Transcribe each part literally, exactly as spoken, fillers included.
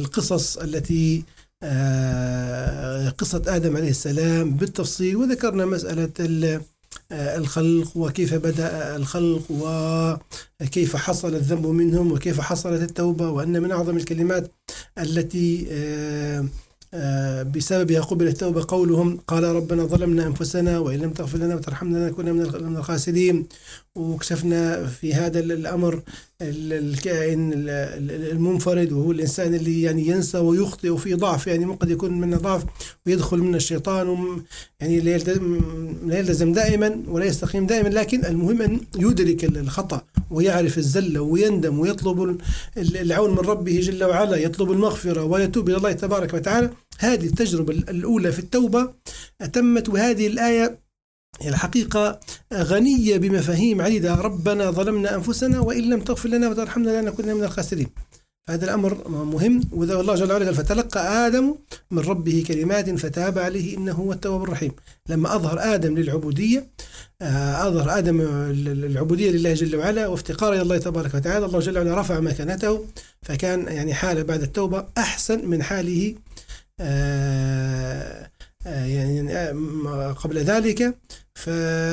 القصص التي قصة آدم عليه السلام بالتفصيل، وذكرنا مسألة الخلق وكيف بدأ الخلق وكيف حصل الذنب منهم وكيف حصلت التوبة، وأن من أعظم الكلمات التي بسببها قبل التوبة قولهم قال ربنا ظلمنا أنفسنا وإن لم تغفر لنا وترحمنا لنكون من الخاسرين. وكشفنا في هذا الأمر الكائن المنفرد وهو الإنسان اللي يعني ينسى ويخطئ وفي ضعف، يعني ممكن يكون منه ضعف ويدخل من الشيطان، يعني لا يلتزم دائما ولا يستقيم دائما، لكن المهم أن يدرك الخطأ ويعرف الزلة ويندم ويطلب العون من ربه جل وعلا، يطلب المغفرة ويتوب إلى الله تبارك وتعالى. هذه التجربة الأولى في التوبة تمت، وهذه الآية الحقيقة غنية بمفاهيم عديدة. ربنا ظلمنا أنفسنا وإن لم تغفر لنا وترحمنا لنكون من الخاسرين. هذا الأمر مهم. وذا الله جل وعلا فتلقى آدم من ربه كلمات فتاب عليه إنه هو التواب الرحيم. لما أظهر آدم للعبودية، أظهر آدم العبودية لله جل وعلا وافتقار إلى الله تبارك وتعالى، الله جل وعلا رفع مكانته، فكان يعني حاله بعد التوبة أحسن من حاله آه يعني قبل ذلك. ف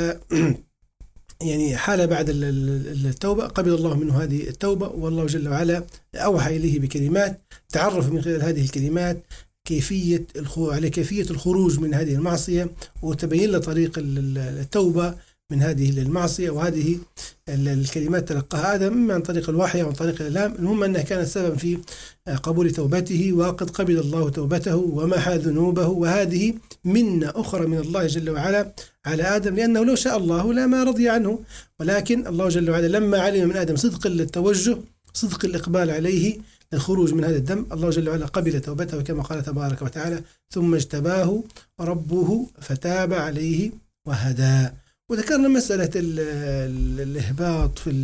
يعني حال بعد التوبة قبل الله منه هذه التوبة، والله جل وعلا أوحى إليه بكلمات تعرف من خلال هذه الكلمات كيفية على كيفية الخروج من هذه المعصية، وتبين له طريق التوبة من هذه المعصية. وهذه الكلمات تلقاها آدم إما عن طريق الوحي أو عن طريق الإلهام، المهم أنها كانت سبب في قبول توبته، وقد قبل الله توبته ومحى ذنوبه. وهذه منة أخرى من الله جل وعلا على آدم، لأنه لو شاء الله لما رضي عنه، ولكن الله جل وعلا لما علم من آدم صدق التوجه صدق الإقبال عليه الخروج من هذا الذنب، الله جل وعلا قبل توبته كما قال تبارك وتعالى ثم اجتباه ربه فتاب عليه وهدى. وذكرنا مسألة الإهباط في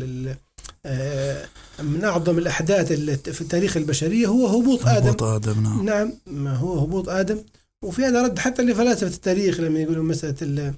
من أعظم الأحداث في التاريخ البشرية هو هبوط آدم, هبوط آدم نعم. نعم ما هو هبوط آدم. وفي هذا رد حتى لفلاسفة التاريخ لما يقولون مسألة ال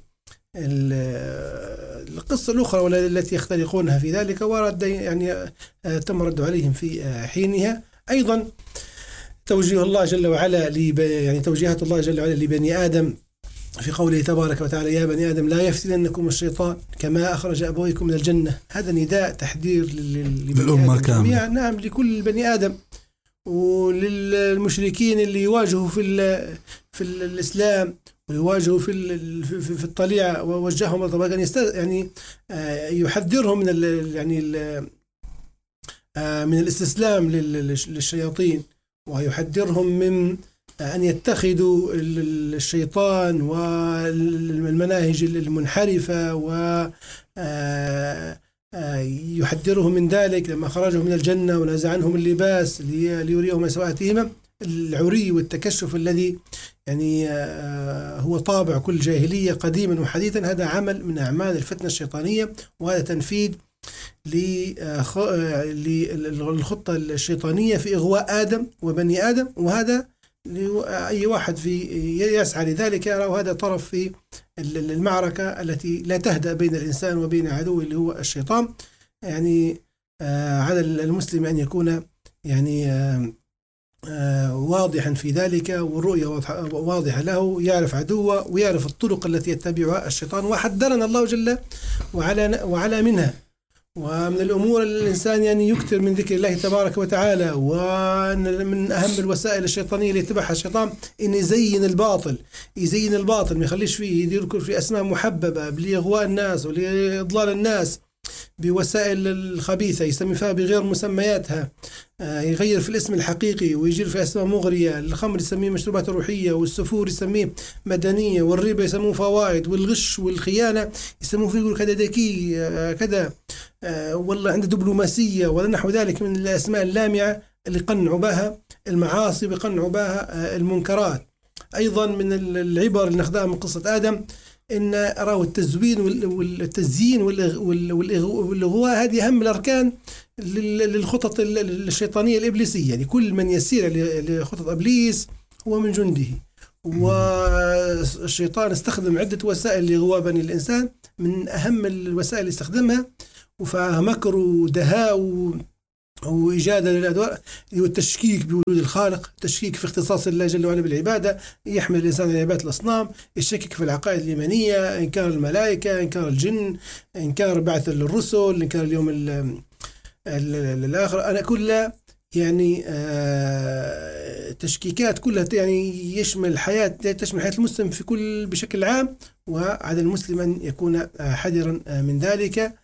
القصة الأخرى التي يختلقونها في ذلك، ورد يعني تم رد عليهم في حينها. أيضا توجيه الله جل وعلا يعني توجيهات الله جل وعلا لبني آدم في قوله تبارك وتعالى يا بني آدم لا يفتننكم الشيطان كما أخرج أبويكم من الجنة. هذا نداء تحذير للأمة كاملة، نعم لكل بني آدم، وللمشركين اللي يواجهوا في في الإسلام ويواجهوا في في الطليعة، ووجههم طبعا يعني يحذرهم من يعني من الاستسلام للشياطين، ويحذرهم من أن يتخذوا الشيطان والمناهج المنحرفة، ويحذرهم من ذلك لما خرجوا من الجنة ونزع عنهم اللباس ليريهم سوءاتهما. العري والتكشف الذي يعني هو طابع كل جاهلية قديما وحديثا، هذا عمل من أعمال الفتنة الشيطانية، وهذا تنفيذ للخطة الشيطانية في إغواء آدم وبني آدم. وهذا أي واحد في يسعى لذلك يرى هذا طرف في المعركة التي لا تهدأ بين الإنسان وبين عدوه اللي هو الشيطان. يعني على المسلم أن يكون يعني واضحا في ذلك، والرؤية واضحة له، يعرف عدوه ويعرف الطرق التي يتبعها الشيطان، وحذرنا الله جل وعلا وعلا منها. ومن الأمور الإنسان يعني يكثر من ذكر الله تبارك وتعالى، ومن أهم الوسائل الشيطانية اللي يتبعها الشيطان إن يزين الباطل يزين الباطل ما يخليش فيه، يذكر في أسماء محببة لإغواء الناس ولإضلال الناس بوسائل الخبيثة يسمي فيها بغير مسمياتها، يغير في الاسم الحقيقي ويجير في أسماء مغرية. الخمر يسميه مشروبات روحية، والسفور يسميه مدنية، والربا يسموه فوائد، والغش والخيانة يسموه فيه يقول كذا ذكي كذا والله عنده دبلوماسية ولا نحو ذلك من الأسماء اللامعة اللي قنعوا بها المعاصي بقنعوا بها المنكرات. أيضا من العبر اللي ناخذها من قصة آدم إن أراه التزوين والتزيين والإغواء هذه أهم الأركان للخطط الشيطانية الإبليسية. يعني كل من يسير لخطط إبليس هو من جنده، والشيطان استخدم عدة وسائل لإغواء بني الإنسان، من أهم الوسائل اللي استخدمها وفمكر ودهاء وإيجادا للأدوار والتشكيك بوجود الخالق، التشكيك في اختصاص الله جل وعلا بالعبادة، يحمل الإنسان على عبادة الأصنام، يشكك في العقائد الإيمانية، إنكار الملائكة، إنكار الجن، إنكار بعث الرسل، إنكار اليوم الآخر. أنا كلها يعني آه تشكيكات كلها يعني يشمل الحياة، تشمل حياة المسلم في كل بشكل عام، وعلى المسلم أن يكون حذرا من ذلك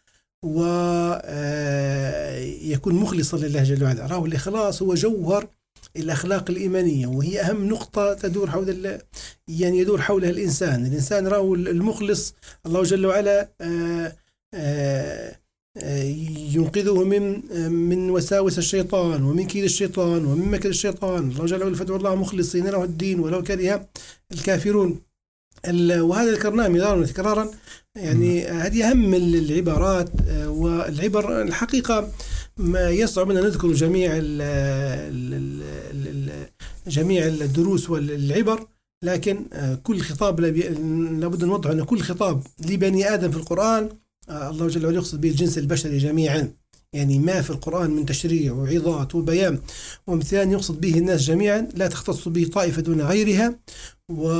ويكون مخلصا لله جل وعلا. راه الإخلاص هو جوهر الأخلاق الإيمانية، وهي أهم نقطة تدور حول يعني يدور حولها الإنسان. الإنسان راه المخلص الله جل وعلا آآ آآ ينقذه من من وساوس الشيطان ومن كيد الشيطان ومن مكر الشيطان. الله جل وعلا فادعوا الله مخلصين له الدين ولو كره الكافرون. وهذا ذكرناه مرارا وتكرارا، يعني هذه أهم العبارات. والعبر الحقيقة ما يصعب أن نذكر جميع ال ال ال جميع الدروس والعبر، لكن كل خطاب لابد أن نوضح أن كل خطاب لبني آدم في القرآن الله جل وعلا يقصد به الجنس البشري جميعا، يعني ما في القرآن من تشريع وعظات وبيان وامتثال يقصد به الناس جميعا، لا تختص به طائفة دون غيرها. و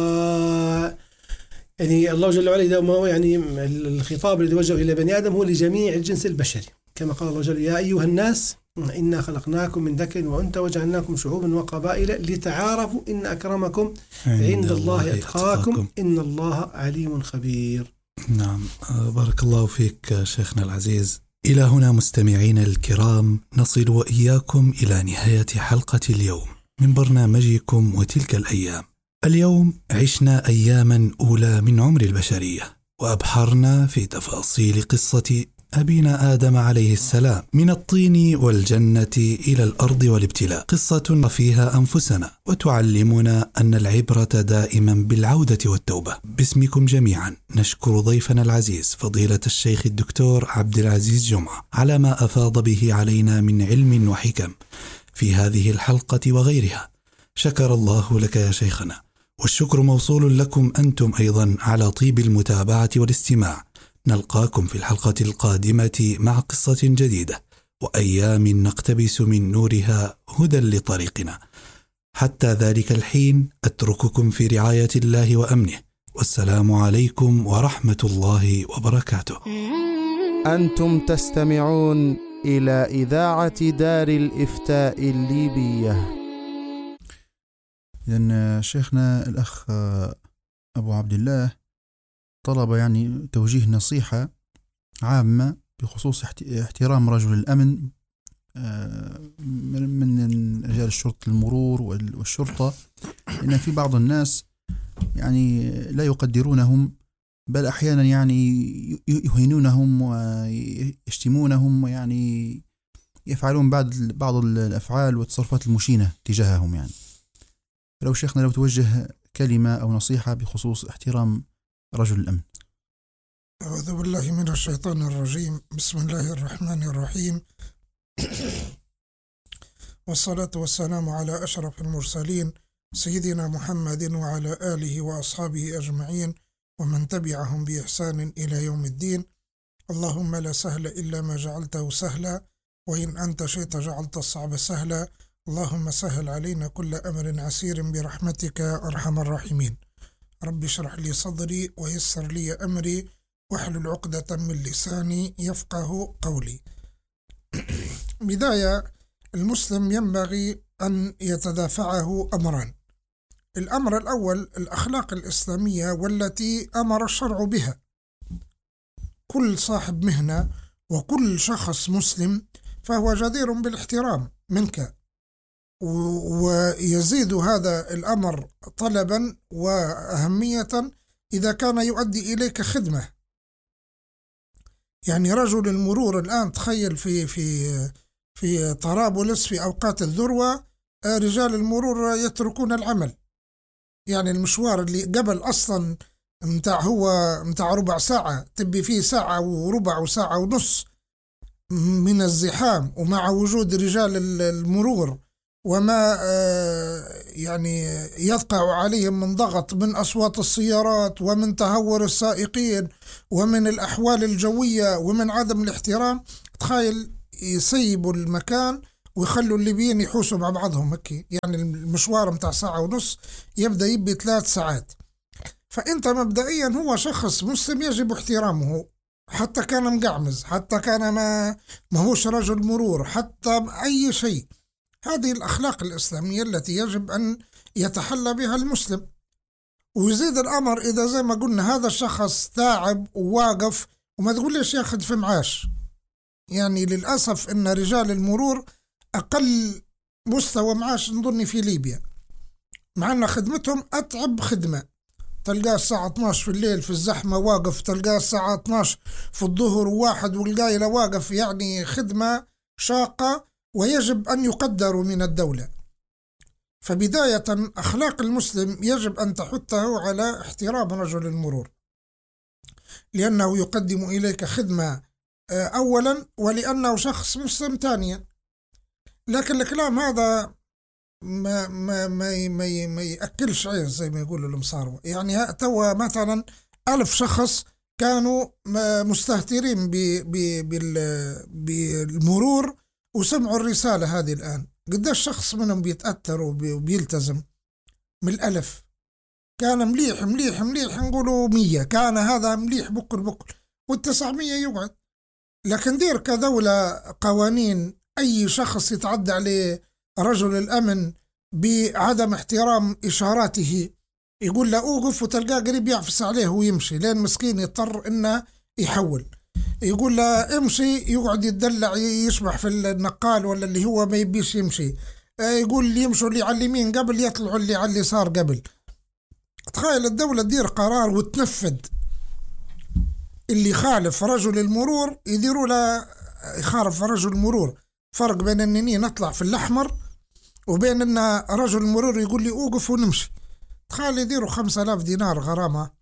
يعني الله جل وعلا إذا ما يعني الخطاب الذي وجه إلى بني آدم هو لجميع الجنس البشري، كما قال الله جل وعلا: يا أيها الناس إنا خلقناكم من ذكر وأنثى وجعلناكم شعوبا وقبائل لتعارفوا إن أكرمكم عند الله أتقاكم إن الله عليم خبير. نعم، بارك الله فيك شيخنا العزيز. إلى هنا مستمعين الكرام نصل وإياكم إلى نهاية حلقة اليوم من برنامجكم وتلك الأيام. اليوم عشنا أياما أولى من عمر البشرية، وأبحرنا في تفاصيل قصة أبينا آدم عليه السلام من الطين والجنة إلى الأرض والابتلاء، قصة فيها أنفسنا وتعلمنا أن العبرة دائما بالعودة والتوبة. باسمكم جميعا نشكر ضيفنا العزيز فضيلة الشيخ الدكتور عبد العزيز جمعة على ما أفاض به علينا من علم وحكم في هذه الحلقة وغيرها. شكر الله لك يا شيخنا، والشكر موصول لكم أنتم أيضا على طيب المتابعة والاستماع. نلقاكم في الحلقة القادمة مع قصة جديدة وأيام نقتبس من نورها هدى لطريقنا. حتى ذلك الحين أترككم في رعاية الله وأمنه، والسلام عليكم ورحمة الله وبركاته. أنتم تستمعون إلى إذاعة دار الإفتاء الليبية. إذن شيخنا الأخ أبو عبد الله طلب يعني توجيه نصيحة عامة بخصوص احترام رجل الأمن من رجال الشرطة المرور والشرطة، لأن في بعض الناس يعني لا يقدرونهم، بل أحيانا يعني يهينونهم ويشتمونهم ويعني يفعلون بعض بعض الأفعال والتصرفات المشينة تجاههم. يعني لو شيخنا لو توجه كلمة أو نصيحة بخصوص احترام رجل الأمن. أعوذ بالله من الشيطان الرجيم. بسم الله الرحمن الرحيم، والصلاة والسلام على أشرف المرسلين سيدنا محمد وعلى آله وأصحابه أجمعين ومن تبعهم بإحسان إلى يوم الدين. اللهم لا سهل إلا ما جعلته سهلا، وإن أنت شئت جعلت الصعب سهلا. اللهم سهل علينا كل أمر عسير برحمتك أرحم الراحمين. رب اشرح لي صدري ويسر لي أمري واحلل عقدة من لساني يفقه قولي. بداية، المسلم ينبغي أن يتدافعه أمران. الأمر الأول الأخلاق الإسلامية والتي أمر الشرع بها. كل صاحب مهنة وكل شخص مسلم فهو جدير بالاحترام منك، ويزيد هذا الأمر طلبا وأهمية إذا كان يؤدي إليك خدمة. يعني رجل المرور الآن تخيل في في في طرابلس في أوقات الذروة رجال المرور يتركون العمل، يعني المشوار اللي قبل أصلا متاع هو متاع ربع ساعة تبي فيه ساعة وربع وساعة ونص من الزحام، ومع وجود رجال المرور وما يعني يقع عليهم من ضغط من أصوات السيارات ومن تهور السائقين ومن الأحوال الجوية ومن عدم الاحترام، تخيل يسيبوا المكان ويخلوا الليبيين يحوسوا مع بعضهم هكي، يعني المشوار متاع ساعة ونص يبدأ يبي ثلاث ساعات. فأنت مبدئيا هو شخص مسلم يجب احترامه، حتى كان مقعمز، حتى كان ما ماهوش رجل مرور، حتى أي شيء. هذه الأخلاق الإسلامية التي يجب أن يتحلى بها المسلم. ويزيد الأمر إذا زي ما قلنا هذا الشخص تعب وواقف، وما تقوليش ياخذ في معاش. يعني للأسف أن رجال المرور أقل مستوى معاش نظني في ليبيا، مع أن خدمتهم أتعب خدمة. تلقاه الساعة اثني عشر في الليل في الزحمة واقف، تلقاه الساعة اثني عشر في الظهر واحد والقايلة واقف، يعني خدمة شاقة ويجب أن يقدروا من الدولة. فبداية أخلاق المسلم يجب أن تحثه على احترام رجل المرور، لأنه يقدم إليك خدمة أولا، ولأنه شخص مسلم ثانيا. لكن الكلام هذا ما ما ما ما, ما يأكلش عيش زي ما يقولوا المصاروة. يعني توا مثلا ألف شخص كانوا مستهترين بالمرور وسمعوا الرسالة هذه الآن، قداش شخص منهم بيتأثر وبيلتزم؟ من الألف. كان مليح مليح مليح نقولوا مية، كان هذا مليح بكل بكل، والتسعمية يقعد. لكن دير كدولة قوانين، أي شخص يتعدى عليه رجل الأمن بعدم احترام إشاراته يقول له أوقف، وتلقاه قريب يعفس عليه ويمشي، لين مسكين يضطر إنه يحول. يقول له امشي، يقعد يتدلع يشبح في النقال ولا اللي هو ما يبيش يمشي. يقول اللي يمشوا اللي على اليمين قبل يطلعوا اللي على اليسار قبل. تخيل الدولة تدير قرار وتنفذ، اللي يخالف رجل المرور يديروا له يخالف رجل المرور. فرق بين انني نطلع في الأحمر وبين ان رجل المرور يقول لي اوقف ونمشي. تخيل يديروا خمسة آلاف دينار غرامة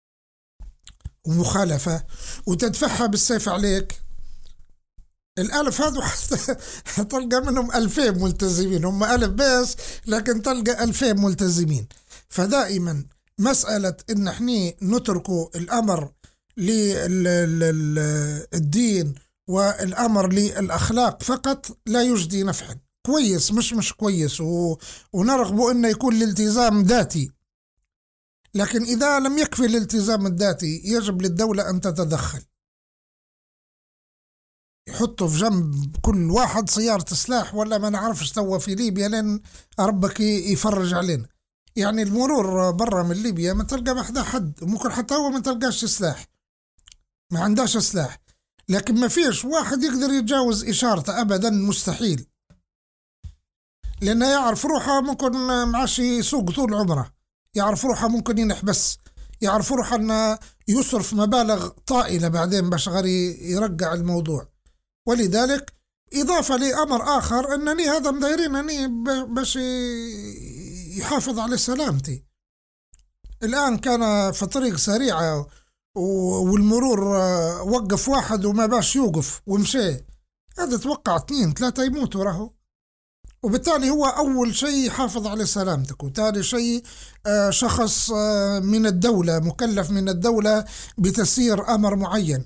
ومخالفة وتدفعها بالسيف عليك. الألف هذا تلقى منهم ألفين ملتزمين، هم ألف بس لكن تلقى ألفين ملتزمين. فدائما مسألة إن احنا نتركوا الأمر للدين والأمر للأخلاق فقط لا يجدي نفعا. كويس مش مش كويس، ونرغبوا إنه يكون الالتزام ذاتي، لكن إذا لم يكفي الالتزام الذاتي يجب للدولة أن تتدخل، يحطوا في جنب كل واحد سيارة سلاح ولا ما نعرفش توا في ليبيا لين ربك يفرج علينا. يعني المرور برا من ليبيا ما تلقى بحدا حد، ممكن حتى هو ما تلقاش سلاح، ما عندهاش سلاح، لكن ما فيش واحد يقدر يتجاوز إشارته أبدا، مستحيل، لأنه يعرف روحه ممكن معاش يسوق طول عمره، يعرف روحه ممكن ينحبس، يعرف روحه أنه يصرف مبالغ طائلة بعدين باش غير يرجع الموضوع. ولذلك إضافة لأمر آخر أنني هذا مدايرين أني باش يحافظ على سلامتي. الآن كان في طريق سريعة والمرور وقف واحد وما باش يوقف ومشي، هذا توقع اثنين ثلاثة يموتوا راهو. وبالتالي هو أول شيء يحافظ على سلامتك، وثاني شيء شخص من الدولة مكلف من الدولة بتسيير أمر معين،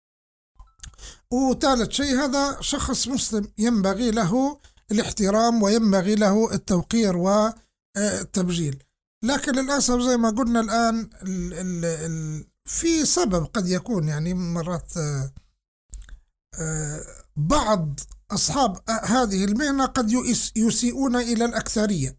وثالث شيء هذا شخص مسلم ينبغي له الاحترام وينبغي له التوقير والتبجيل. لكن للأسف زي ما قلنا الآن ال ال ال في سبب قد يكون، يعني مرات بعض أصحاب هذه المهنة قد يسيئون إلى الأكثرية.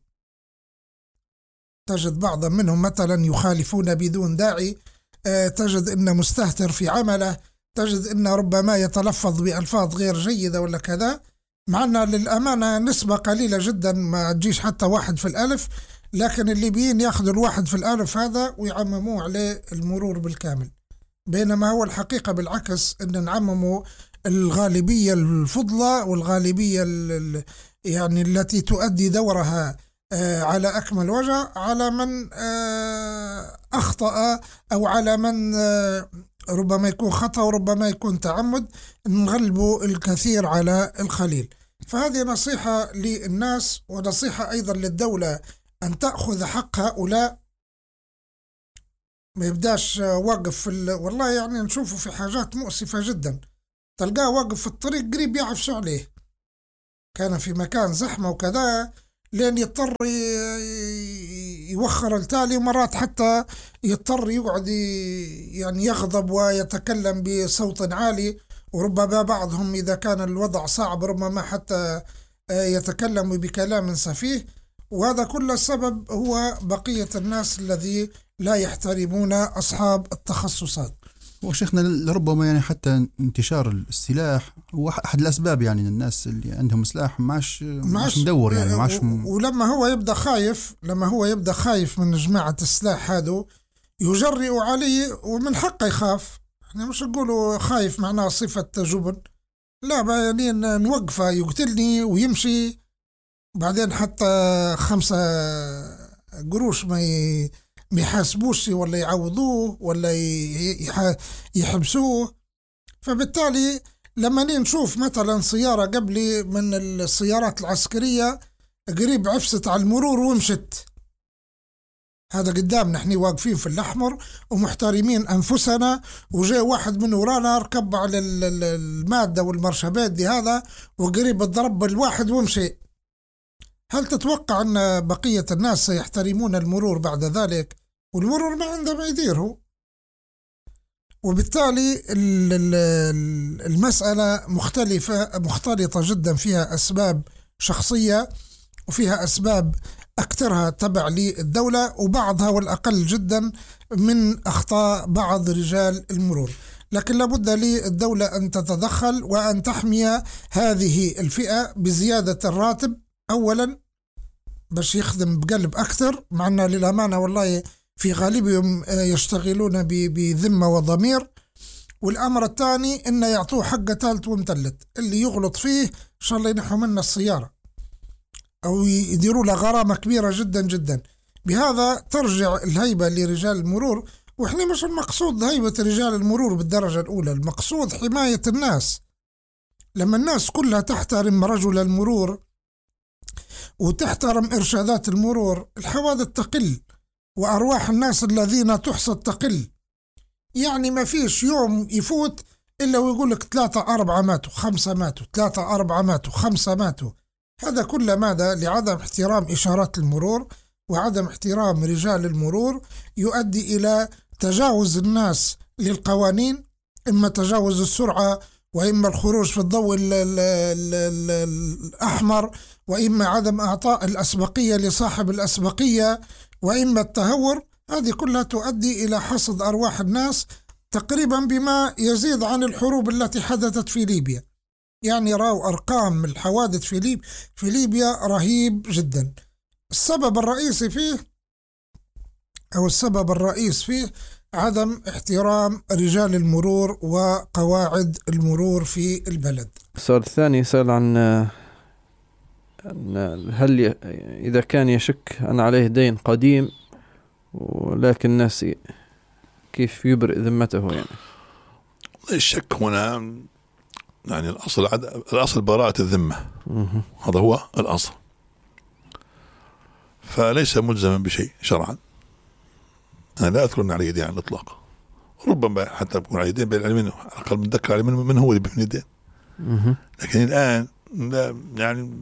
تجد بعضا منهم مثلا يخالفون بدون داعي، تجد إنه مستهتر في عمله، تجد إنه ربما يتلفظ بألفاظ غير جيدة ولا كذا، مع أن للأمانة نسبة قليلة جدا ما تجيش حتى واحد في الألف، لكن الليبيين يأخذوا الواحد في الألف هذا ويعمموه عليه المرور بالكامل، بينما هو الحقيقة بالعكس أن نعمموا الغالبية الفضلى والغالبية يعني التي تؤدي دورها على أكمل وجه على من أخطأ أو على من ربما يكون خطأ وربما يكون تعمد، نغلبوا الكثير على القليل. فهذه نصيحة للناس ونصيحة أيضا للدولة أن تأخذ حق هؤلاء، ما يبداش واقف في والله يعني نشوفه في حاجات مؤسفة جدا. تلقاه واقف في الطريق قريب يعفسوا عليه، كان في مكان زحمة وكذا، لين يضطر يوخر التالي، مرات حتى يضطر يقعد يعني يغضب ويتكلم بصوت عالي، وربما بعضهم إذا كان الوضع صعب ربما حتى يتكلم بكلام سفيه. وهذا كل السبب هو بقية الناس الذي لا يحترمون أصحاب التخصصات. وشيخنا لربما يعني حتى انتشار السلاح هو أحد الأسباب، يعني الناس اللي عندهم سلاح ماش ماش مدور يعني ماش م... ولما هو يبدأ خايف لما هو يبدأ خايف من جماعة السلاح هذا يجرئوا عليه، ومن حقه يخاف. يعني مش نقولوا خايف معناه صفة جبن، لا، يعني نوقفه يقتلني ويمشي، بعدين حتى خمسة قروش ما ي... ما يحاسبوش ولا يعوضوه ولا يحبسوه. فبالتالي لما نشوف مثلا سيارة قبلي من السيارات العسكرية قريب عفست على المرور ومشت، هذا قدام نحن واقفين في الأحمر ومحترمين أنفسنا، وجاء واحد من ورانا ركب على المادة والمرشبات دي هذا وقريب الضرب الواحد ومشي. هل تتوقع أن بقية الناس سيحترمون المرور بعد ذلك؟ والمرور ما عنده ما يديره. وبالتالي المسألة مختلفة مختلطة جدا، فيها أسباب شخصية وفيها أسباب أكثرها تبع للدولة، وبعضها والأقل جدا من أخطاء بعض رجال المرور. لكن لابد للدولة أن تتدخل وأن تحمي هذه الفئة بزيادة الراتب أولا باش يخدم بقلب أكثر، مع أن للأمانة والله في غالبهم يشتغلون بذمة وضمير. والأمر الثاني إنه يعطوه حق ثالث ومثلث، اللي يغلط فيه إن شاء الله ينحوا منه السيارة أو يديروا له غرامة كبيرة جدا جدا. بهذا ترجع الهيبة لرجال المرور. وإحنا مش المقصود هيبة رجال المرور بالدرجة الأولى، المقصود حماية الناس. لما الناس كلها تحترم رجل المرور وتحترم إرشادات المرور، الحوادث تقل وأرواح الناس الذين تحصد تقل. يعني ما فيش يوم يفوت إلا ويقول لك ثلاثة أربعة ماتوا، خمسة ماتوا، ثلاثة أربعة ماتوا، خمسة ماتوا. هذا كل ماذا؟ لعدم احترام إشارات المرور وعدم احترام رجال المرور، يؤدي إلى تجاوز الناس للقوانين، إما تجاوز السرعة، وإما الخروج في الضوء ال ال ال ال الأحمر، وإما عدم إعطاء الأسبقية لصاحب الأسبقية، وإما التهور. هذه كلها تؤدي إلى حصد أرواح الناس تقريبا بما يزيد عن الحروب التي حدثت في ليبيا. يعني راوا أرقام الحوادث في ليبيا في ليبيا رهيب جدا. السبب الرئيسي فيه أو السبب الرئيس فيه عدم احترام رجال المرور وقواعد المرور في البلد. السؤال الثاني يسأل عن هل ي... إذا كان يشك أن عليه دين قديم ولكن الناس كيف يبرئ ذمته؟ يعني الشك هنا يعني الأصل عد... الأصل براءة الذمة، هذا هو الأصل، فليس ملزما بشيء شرعا. أنا لا أذكر أن عليه دين على الإطلاق، ربما حتى يكون عليه دين بالعلم، على الأقل متذكر عليه من هو اللي بيبني الدين. لكن الآن لا يعني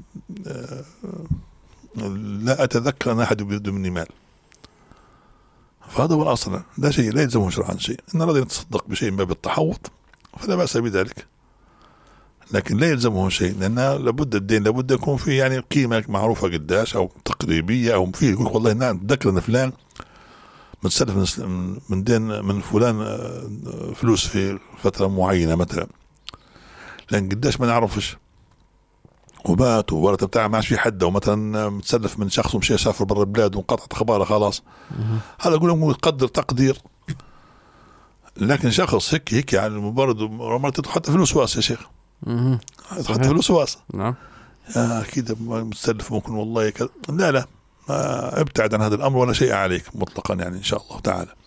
لا أتذكر أن أحد يريد مني مال، فهذا هو الأصل. لا شيء لا يلزمه شرعا شيء. إن أراد أن يتصدق بشيء من باب التحوط فلا بأس بذلك، لكن لا يلزمه شيء، لأن لابد الدين لابد يكون فيه يعني قيمة معروفة قداش أو تقريبية، أو فيه يقول والله نعم تذكر أن فلان متسلف من دين من فلان فلوس في فترة معينة مثلا، لأن قداش ما نعرفش، وبات وورث بتاعه ما في حد، ومثلا متسلف من شخص ومشي سافر برا البلاد وانقطعت اخباره خلاص. هذا اقول لهم يقدر تقدير، لكن شخص هيك هيك يعني مبرد ومرت حتى في الوسواس يا شيخ، حتى في الوسواس. نعم اكيد متسلف ممكن والله كذا. لا لا ابتعد عن هذا الامر ولا شيء عليك مطلقا يعني ان شاء الله تعالى.